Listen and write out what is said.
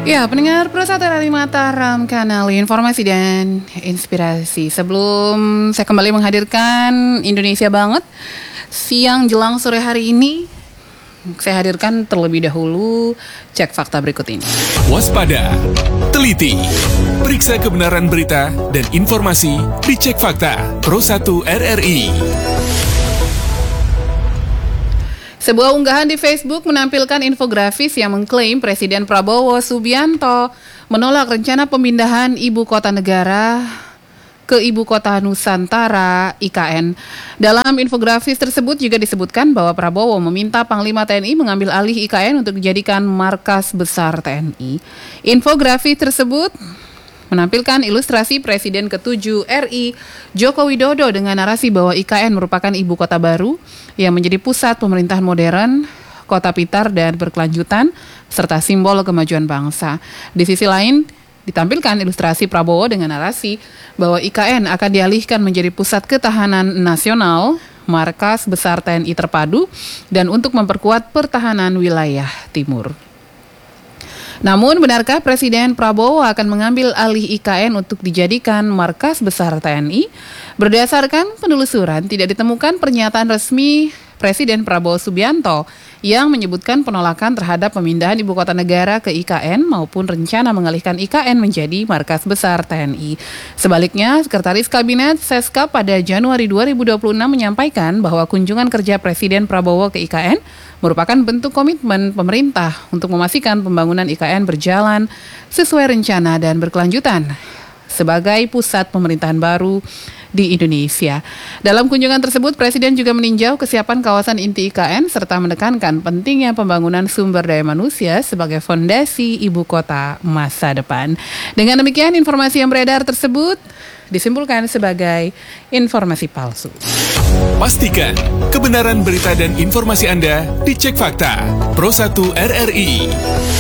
Ya, pendengar Pro1 dari Mataram, kanal informasi dan inspirasi. Sebelum saya kembali menghadirkan Indonesia Banget siang jelang sore hari ini, saya hadirkan terlebih dahulu cek fakta berikut ini. Waspada, teliti, periksa kebenaran berita dan informasi di Cek Fakta Pro1 RRI. Sebuah unggahan di Facebook menampilkan infografis yang mengklaim Presiden Prabowo Subianto menolak rencana pemindahan ibu kota negara ke Ibu Kota Nusantara (IKN). Dalam infografis tersebut juga disebutkan bahwa Prabowo meminta Panglima TNI mengambil alih IKN untuk dijadikan markas besar TNI. Infografis tersebut menampilkan ilustrasi Presiden ke-7 RI Joko Widodo dengan narasi bahwa IKN merupakan ibu kota baru yang menjadi pusat pemerintahan modern, kota pintar dan berkelanjutan, serta simbol kemajuan bangsa. Di sisi lain, ditampilkan ilustrasi Prabowo dengan narasi bahwa IKN akan dialihkan menjadi pusat ketahanan nasional, markas besar TNI terpadu, dan untuk memperkuat pertahanan wilayah timur. Namun, benarkah Presiden Prabowo akan mengambil alih IKN untuk dijadikan markas besar TNI? Berdasarkan penelusuran, tidak ditemukan pernyataan resmi Presiden Prabowo Subianto yang menyebutkan penolakan terhadap pemindahan ibu kota negara ke IKN maupun rencana mengalihkan IKN menjadi markas besar TNI. Sebaliknya, Sekretaris Kabinet Seskap pada Januari 2026 menyampaikan bahwa kunjungan kerja Presiden Prabowo ke IKN merupakan bentuk komitmen pemerintah untuk memastikan pembangunan IKN berjalan sesuai rencana dan berkelanjutan sebagai pusat pemerintahan baru di Indonesia. Dalam kunjungan tersebut, Presiden juga meninjau kesiapan kawasan inti IKN serta menekankan pentingnya pembangunan sumber daya manusia sebagai fondasi ibu kota masa depan. Dengan demikian, informasi yang beredar tersebut disimpulkan sebagai informasi palsu. Pastikan kebenaran berita dan informasi Anda di Cek Fakta Pro1 RRI.